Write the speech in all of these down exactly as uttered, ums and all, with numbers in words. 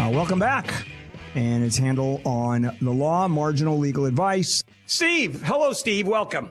Uh, welcome back. And it's Handel on the law, marginal legal advice. Steve. Hello, Steve. Welcome.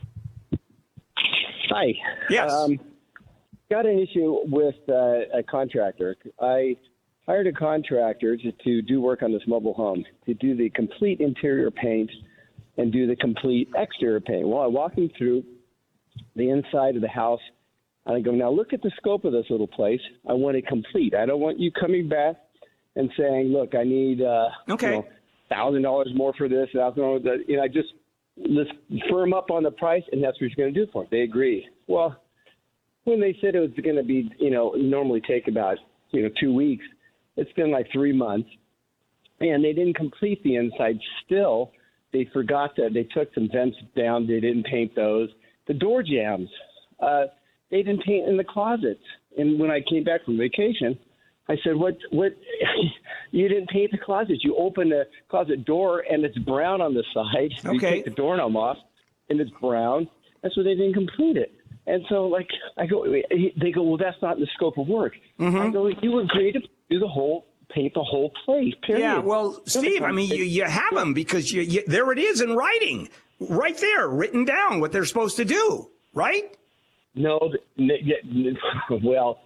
Hi. Yes. Um, got an issue with uh, a contractor. I hired a contractor to, to do work on this mobile home, to do the complete interior paint and do the complete exterior paint. Well, I walk him through the inside of the house, and I go, now look at the scope of this little place. I want it complete. I don't want you coming back and saying, look, I need uh, okay. you know, one thousand dollars more for this, one thousand dollars that. You know, I just let's firm up on the price, and that's what you're going to do for it. They agree. Well, when they said it was going to be, you know, normally take about, you know, two weeks, it's been like three months, and they didn't complete the inside. Still, they forgot that they took some vents down. They didn't paint those. The door jambs, uh, they didn't paint in the closets. And when I came back from vacation, I said, what, what, you didn't paint the closets. You open the closet door and it's brown on the side. Okay. You take the doorknob off and it's brown. That's why they didn't complete it. And so, like, I go, they go, well, that's not in the scope of work. Mm-hmm. I go, you agreed to do the whole, paint the whole place, period. Yeah, well, Steve, I mean, you, you have them because you, you, there it is in writing, right there, written down what they're supposed to do, right? No, well,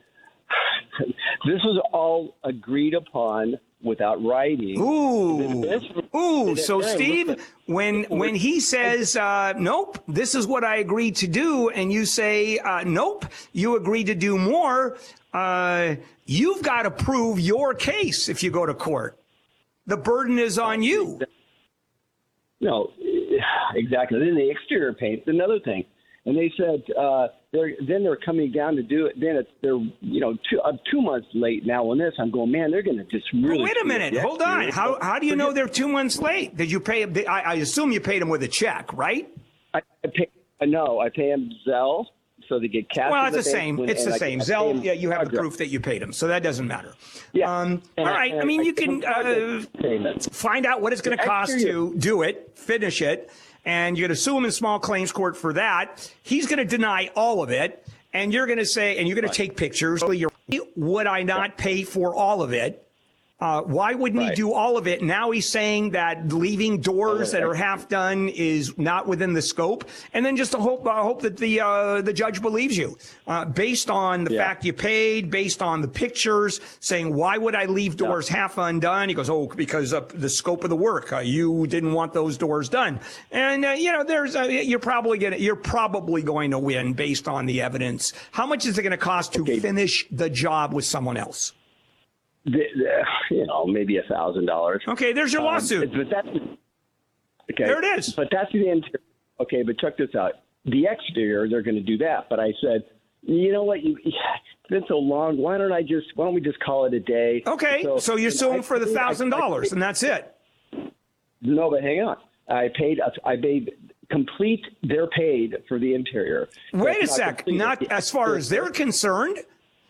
this was all agreed upon without writing. Ooh, ooh. So, Steve, when when he says, uh, nope, this is what I agreed to do, and you say, uh, nope, you agreed to do more, uh, you've got to prove your case if you go to court. The burden is on you. No, exactly. Then the exterior paint's another thing. And they said uh, they're then they're coming down to do it. Then it's they're you know two uh, two months late now on this. I'm going, man, they're going to just really. But wait a minute, hold on. How how do you know they're two months late? Did you pay? I, I assume you paid them with a check, right? I, I pay. Uh, no, I pay them Zelle, so they get cash. Well, it's the same. When, it's the I, same. I Zelle, yeah, you have the proof that you paid them, so that doesn't matter. Yeah. Um, and, all right. I mean, I, you can uh, find out what it's going to cost to do it, finish it. And you're going to sue him in small claims court for that. He's going to deny all of it. And you're going to say, and you're going to take pictures. Would I not pay for all of it? Uh, why wouldn't right. he do all of it? Now he's saying that leaving doors that are half done is not within the scope. And then just to hope, uh, hope that the uh, the judge believes you uh, based on the yeah. fact you paid, based on the pictures, saying, why would I leave doors no. half undone? He goes, oh, because of the scope of the work. Uh, you didn't want those doors done. And, uh, you know, there's uh, you're probably going to you're probably going to win based on the evidence. How much is it going to cost to okay. finish the job with someone else? The, the, you know, maybe a thousand dollars. Okay, there's your lawsuit. Um, but that's okay. There it is. But that's the interior. Okay, but check this out. The exterior, they're going to do that. But I said, you know what? You, it's been so long. Why don't I just? Why don't we just call it a day? Okay, so, so you're suing for the thousand dollars, and that's it. No, but hang on. I paid. I paid complete. They're paid for the interior. Wait a sec. Not as far as they're concerned.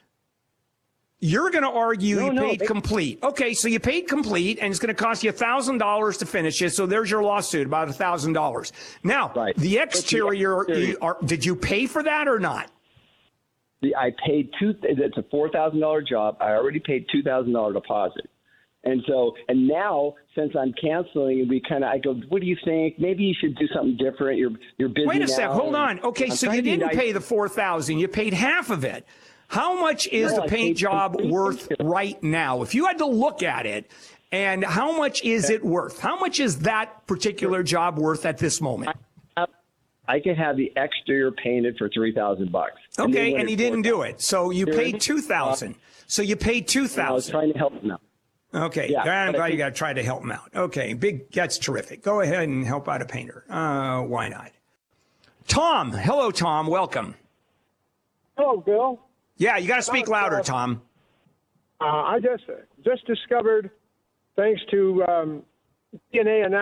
You're going to argue no, you no, paid they, complete. Okay, so you paid complete, and it's going to cost you one thousand dollars to finish it, so there's your lawsuit, about one thousand dollars. Now, right. the exterior, the exterior you are, did you pay for that or not? The, I paid two. It's a four thousand dollars job. I already paid two thousand dollars deposit. And so, and now, since I'm canceling, we kind of, I go, what do you think? Maybe you should do something different. You're you're busy Wait a now, sec, hold on. Okay, I'm so you didn't to, pay the four thousand dollars. You paid half of it. How much is no, the paint job worth right now? If you had to look at it, and how much is it worth? How much is that particular job worth at this moment? I, I can have the exterior painted for three thousand bucks. Okay, and he didn't do it, so you paid two thousand. So you paid two thousand. I was trying to help him out. Okay, yeah, I'm glad think, you got to try to help him out. Okay, big, that's terrific. Go ahead and help out a painter. Uh, why not? Tom, hello, Tom. Welcome. Hello, Bill. Yeah, you got to speak louder, Tom. Uh, I just just discovered, thanks to um, D N A analysis.